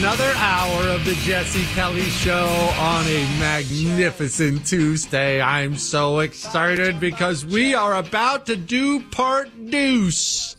another hour of the Jesse Kelly Show on a magnificent Tuesday. I'm so excited because we are about to do part deuce.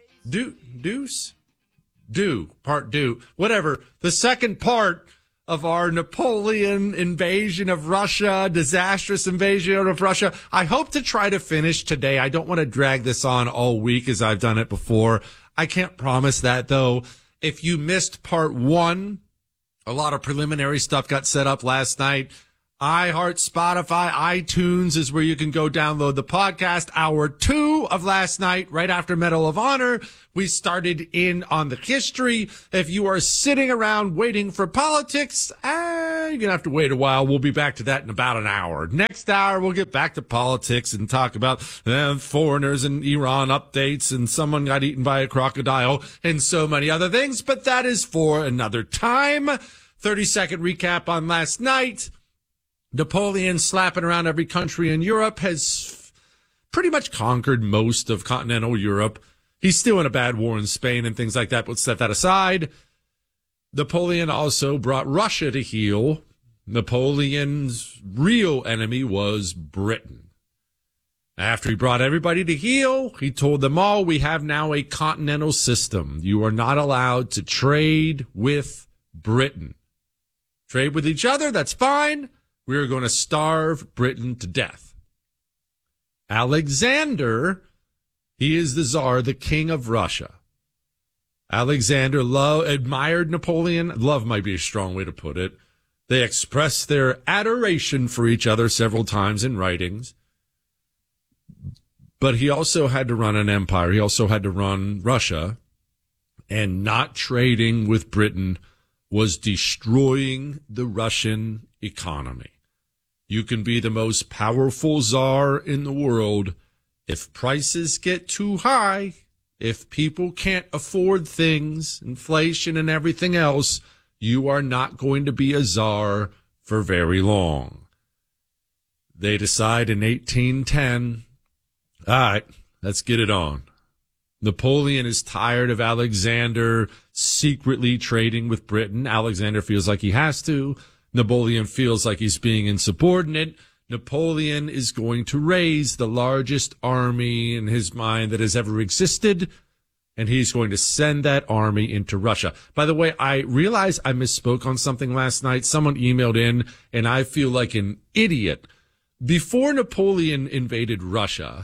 Part due. Whatever. The second part of our Napoleon invasion of Russia, disastrous invasion of Russia. I hope to try to finish today. I don't want to drag this on all week as I've done it before. I can't promise that, though. If you missed part one, a lot of preliminary stuff got set up last night. iHeart, Spotify, iTunes is where you can go download the podcast. Hour 2 of last night, right after Medal of Honor, we started in on the history. If you are sitting around waiting for politics, you're going to have to wait a while. We'll be back to that in about an hour. Next hour, we'll get back to politics and talk about foreigners and Iran updates and someone got eaten by a crocodile and so many other things. But that is for another time. 30-second recap on last night. Napoleon, slapping around every country in Europe, has pretty much conquered most of continental Europe. He's still in a bad war in Spain and things like that, but let's set that aside. Napoleon also brought Russia to heel. Napoleon's real enemy was Britain. After he brought everybody to heel, he told them all, we have now a continental system. You are not allowed to trade with Britain. Trade with each other, that's fine. We are going to starve Britain to death. Alexander, he is the Tsar, the king of Russia. Alexander admired Napoleon. Love might be a strong way to put it. They expressed their adoration for each other several times in writings. But he also had to run an empire. He also had to run Russia. And not trading with Britain was destroying the Russian economy. You can be the most powerful czar in the world. If prices get too high, if people can't afford things, inflation and everything else, you are not going to be a czar for very long. They decide in 1810, all right, let's get it on. Napoleon is tired of Alexander secretly trading with Britain. Alexander feels like he has to. Napoleon feels like he's being insubordinate. Napoleon is going to raise the largest army in his mind that has ever existed, and he's going to send that army into Russia. By the way, I realize I misspoke on something last night. Someone emailed in, and I feel like an idiot. Before Napoleon invaded Russia,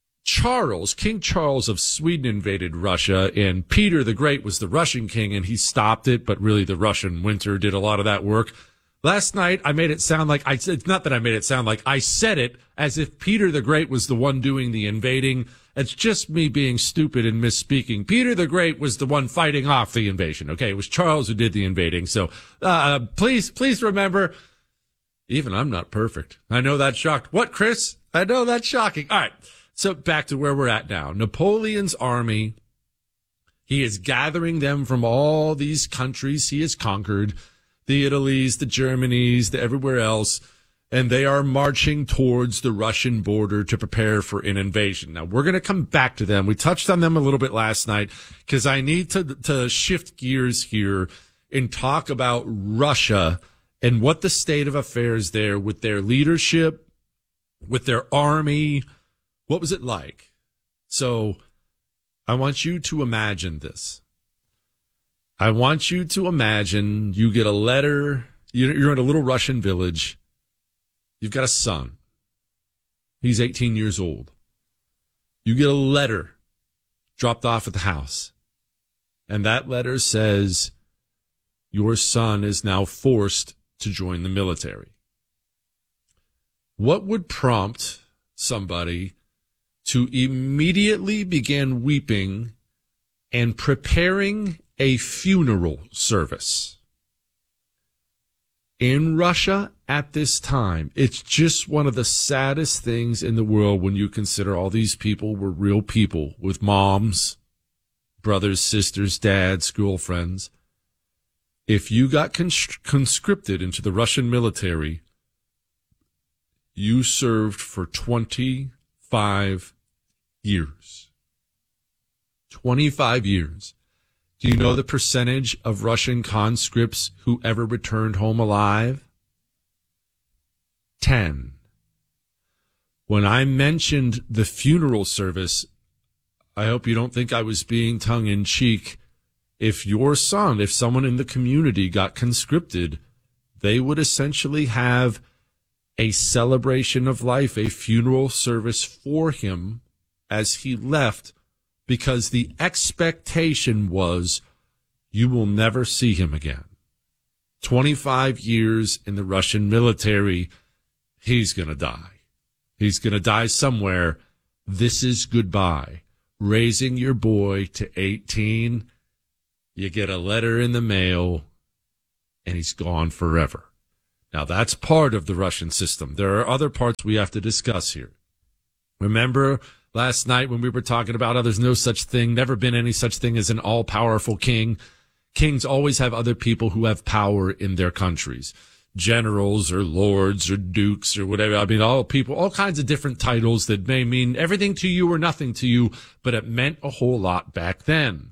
King Charles of Sweden invaded Russia, and Peter the Great was the Russian king, and he stopped it, but really the Russian winter did a lot of that work. Last night, I made it sound like I said it as if Peter the Great was the one doing the invading. It's just me being stupid and misspeaking. Peter the Great was the one fighting off the invasion. Okay, it was Charles who did the invading. So, please remember, even I'm not perfect. I know that's shocked. What, Chris? I know that's shocking. All right. So back to where we're at now. Napoleon's army, he is gathering them from all these countries he has conquered. The Italys, the Germanys, the everywhere else, and they are marching towards the Russian border to prepare for an invasion. Now, we're going to come back to them. We touched on them a little bit last night because I need to shift gears here and talk about Russia and what the state of affairs there with their leadership, with their army. What was it like? So I want you to imagine this. I want you to imagine you get a letter. You're in a little Russian village. You've got a son. He's 18 years old. You get a letter dropped off at the house. And that letter says, your son is now forced to join the military. What would prompt somebody to immediately begin weeping and preparing a funeral service? In Russia at this time, it's just one of the saddest things in the world when you consider all these people were real people with moms, brothers, sisters, dads, girlfriends. If you got conscripted into the Russian military, you served for 25 years. 25 years. Do you know the percentage of Russian conscripts who ever returned home alive? 10. When I mentioned the funeral service, I hope you don't think I was being tongue-in-cheek. If your son, if someone in the community got conscripted, they would essentially have a celebration of life, a funeral service for him as he left, because the expectation was you will never see him again. 25 years in the Russian military, he's going to die. He's going to die somewhere. This is goodbye. Raising your boy to 18, you get a letter in the mail, and he's gone forever. Now, that's part of the Russian system. There are other parts we have to discuss here. Remember last night when we were talking about how there's no such thing, never been any such thing as an all-powerful king? Kings always have other people who have power in their countries. Generals or lords or dukes or whatever. I mean, all kinds of different titles that may mean everything to you or nothing to you, but it meant a whole lot back then.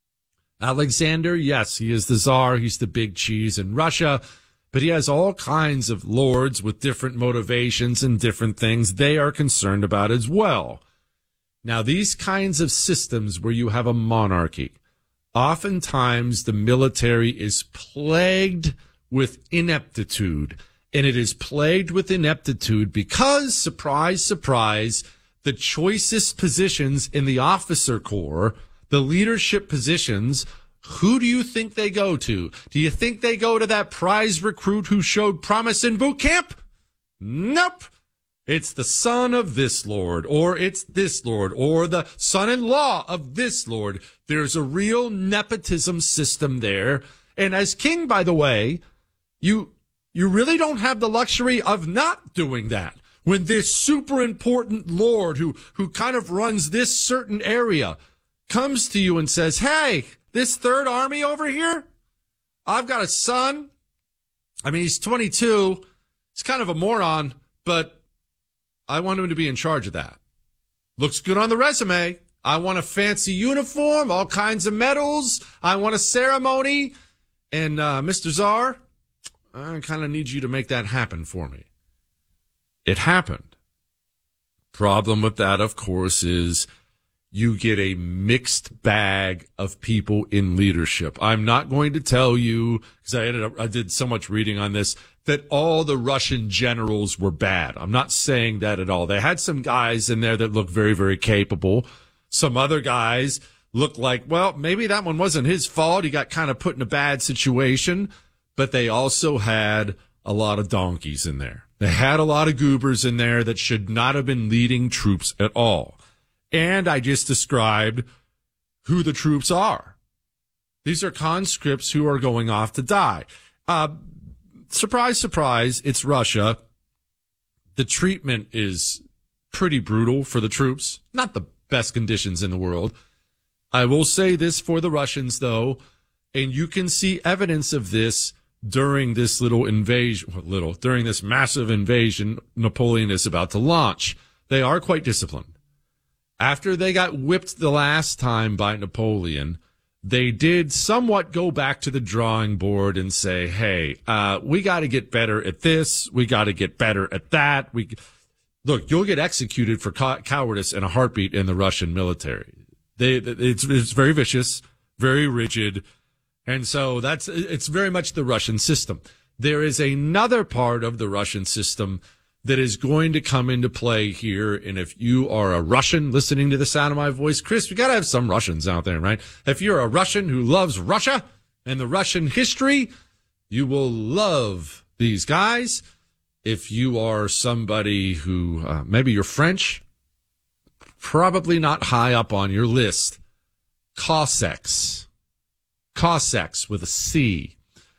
Alexander, yes, he is the Tsar. He's the big cheese in Russia. But he has all kinds of lords with different motivations and different things they are concerned about as well. Now, these kinds of systems where you have a monarchy, oftentimes the military is plagued with ineptitude. And it is plagued with ineptitude because, surprise, surprise, the choicest positions in the officer corps, the leadership positions, who do you think they go to? Do you think they go to that prize recruit who showed promise in boot camp? Nope. It's the son of this lord, or it's this lord, or the son-in-law of this lord. There's a real nepotism system there. And as king, by the way, you really don't have the luxury of not doing that. When this super important lord who kind of runs this certain area comes to you and says, hey, this Third Army over here, I've got a son. I mean, he's 22. He's kind of a moron, but I want him to be in charge of that. Looks good on the resume. I want a fancy uniform, all kinds of medals. I want a ceremony. And Mr. Tsar, I kind of need you to make that happen for me. It happened. Problem with that, of course, is you get a mixed bag of people in leadership. I'm not going to tell you, because I did so much reading on this, that all the Russian generals were bad. I'm not saying that at all. They had some guys in there that looked very, very capable. Some other guys looked like, well, maybe that one wasn't his fault. He got kind of put in a bad situation. But they also had a lot of donkeys in there. They had a lot of goobers in there that should not have been leading troops at all. And I just described who the troops are. These are conscripts who are going off to die. Surprise, surprise, it's Russia. The treatment is pretty brutal for the troops. Not the best conditions in the world. I will say this for the Russians, though, and you can see evidence of this during this during this massive invasion Napoleon is about to launch. They are quite disciplined. After they got whipped the last time by Napoleon, they did somewhat go back to the drawing board and say, hey, we got to get better at this. We got to get better at that. Look, you'll get executed for cowardice in a heartbeat in the Russian military. It's very vicious, very rigid. And so it's very much the Russian system. There is another part of the Russian system that is going to come into play here. And if you are a Russian listening to the sound of my voice, Chris, we got to have some Russians out there, right? If you're a Russian who loves Russia and the Russian history, you will love these guys. If you are somebody who, maybe you're French, probably not high up on your list. Cossacks with a C.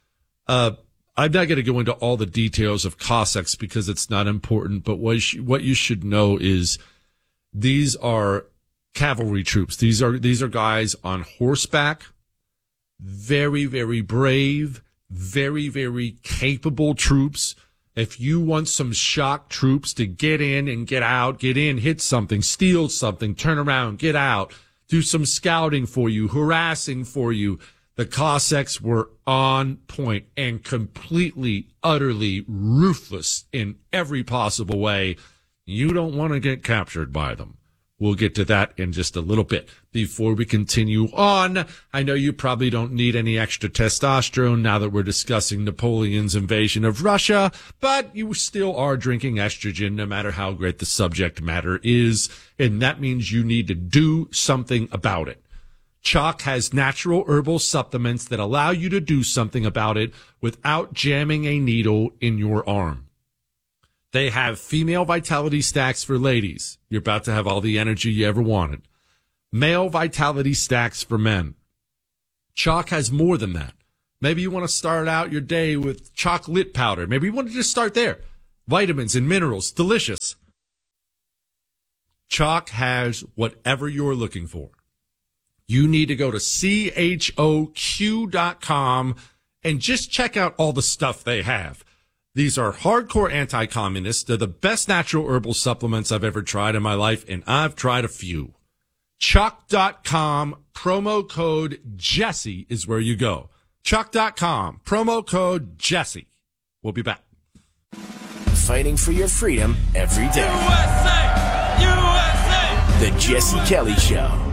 I'm not going to go into all the details of Cossacks because it's not important, but what you should know is these are cavalry troops. These are guys on horseback, very, very brave, very, very capable troops. If you want some shock troops to get in and get out, get in, hit something, steal something, turn around, get out, do some scouting for you, harassing for you. The Cossacks were on point and completely, utterly ruthless in every possible way. You don't want to get captured by them. We'll get to that in just a little bit. Before we continue on, I know you probably don't need any extra testosterone now that we're discussing Napoleon's invasion of Russia, but you still are drinking estrogen no matter how great the subject matter is, and that means you need to do something about it. Choq has natural herbal supplements that allow you to do something about it without jamming a needle in your arm. They have female vitality stacks for ladies. You're about to have all the energy you ever wanted. Male vitality stacks for men. Choq has more than that. Maybe you want to start out your day with chocolate powder. Maybe you want to just start there. Vitamins and minerals, delicious. Choq has whatever you're looking for. You need to go to CHOQ.com and just check out all the stuff they have. These are hardcore anti-communists. They're the best natural herbal supplements I've ever tried in my life, and I've tried a few. Choq.com, promo code Jesse is where you go. Choq.com, promo code Jesse. We'll be back. Fighting for your freedom every day. USA! USA! The Jesse Kelly Show.